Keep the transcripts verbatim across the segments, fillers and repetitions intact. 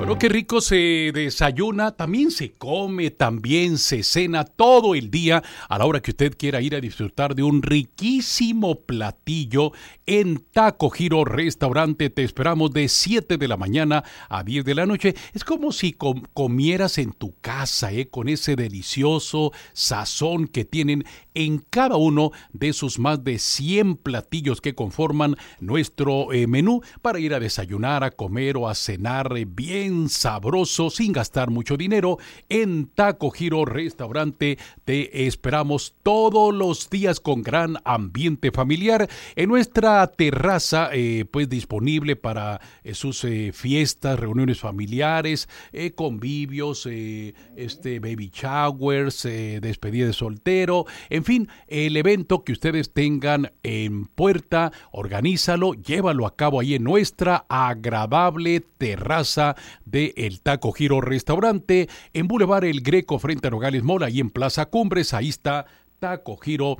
Bueno, qué rico se desayuna, también se come, también se cena todo el día a la hora que usted quiera ir a disfrutar de un riquísimo platillo en Taco Giro Restaurante. Te esperamos de siete de la mañana a diez de la noche. Es como si com- comieras en tu casa, ¿eh? Con ese delicioso sazón que tienen en cada uno de sus más de cien platillos que conforman nuestro eh, menú para ir a desayunar, a comer o a cenar eh, bien sabroso sin gastar mucho dinero. En Taco Giro Restaurante te esperamos todos los días con gran ambiente familiar en nuestra terraza, eh, pues disponible para eh, sus eh, fiestas, reuniones familiares, eh, convivios, eh, este baby showers, eh, despedida de soltero, en fin, el evento que ustedes tengan en puerta, organízalo, llévalo a cabo ahí en nuestra agradable terraza de El Taco Giro Restaurante, en Boulevard El Greco frente a Nogales Mall, ahí en Plaza Cumbres. Ahí está Taco Giro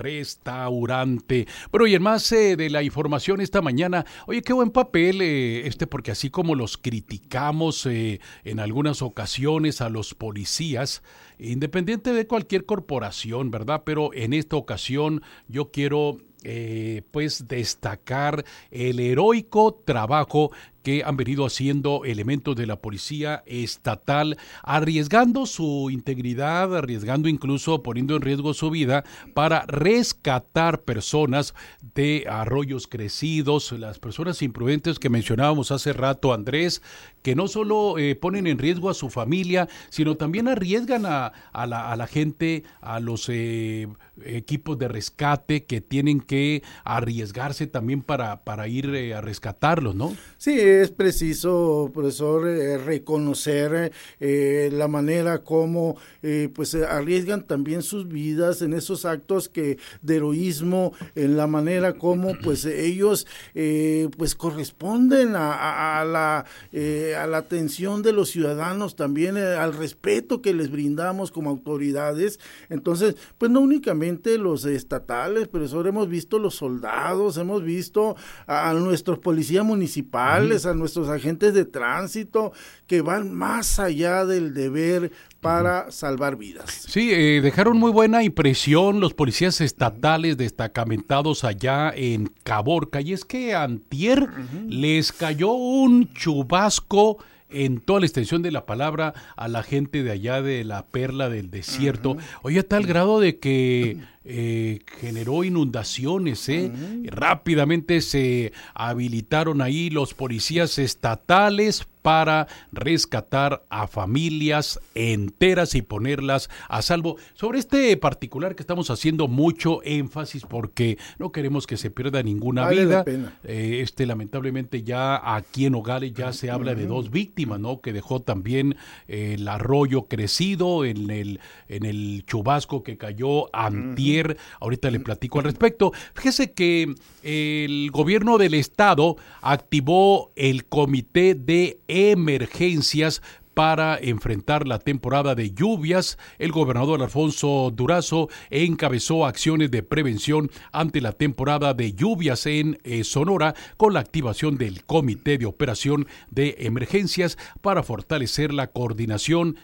Restaurante. Bueno, y en más eh, de la información esta mañana, oye, qué buen papel eh, este, porque así como los criticamos eh, en algunas ocasiones a los policías, independiente de cualquier corporación, ¿verdad? Pero en esta ocasión yo quiero eh, pues destacar el heroico trabajo que han venido haciendo elementos de la policía estatal, arriesgando su integridad, arriesgando incluso poniendo en riesgo su vida para rescatar personas de arroyos crecidos, las personas imprudentes que mencionábamos hace rato, Andrés, que no solo eh, ponen en riesgo a su familia, sino también arriesgan a, a, la, a la gente, a los eh, equipos de rescate que tienen que arriesgarse también para, para ir eh, a rescatarlos, ¿no? Sí, es preciso, profesor, eh, reconocer eh, la manera como eh, pues arriesgan también sus vidas en esos actos que de heroísmo, en la manera como pues ellos eh, pues corresponden a, a, a la eh, a la atención de los ciudadanos, también eh, al respeto que les brindamos como autoridades. Entonces, pues no únicamente los estatales, profesor, hemos visto los soldados, hemos visto a, a nuestros policías municipales, uh-huh. a nuestros agentes de tránsito que van más allá del deber para uh-huh. salvar vidas. Sí, eh, dejaron muy buena impresión los policías estatales destacamentados allá en Caborca, y es que antier uh-huh. les cayó un chubasco en toda la extensión de la palabra a la gente de allá de la Perla del Desierto. Uh-huh. Oye, a tal grado de que eh, generó inundaciones, ¿eh? Uh-huh. Rápidamente se habilitaron ahí los policías estatales para rescatar a familias enteras y ponerlas a salvo. Sobre este particular que estamos haciendo mucho énfasis porque no queremos que se pierda ninguna vale vida. Eh, este lamentablemente ya aquí en Nogales ya se habla uh-huh. de dos víctimas, ¿no? Que dejó también eh, el arroyo crecido en el en el chubasco que cayó antier. Uh-huh. Ahorita le platico al respecto. Fíjese que el gobierno del estado activó el comité de emergencias para enfrentar la temporada de lluvias. El gobernador Alfonso Durazo encabezó acciones de prevención ante la temporada de lluvias en eh, Sonora con la activación del Comité de Operación de Emergencias para fortalecer la coordinación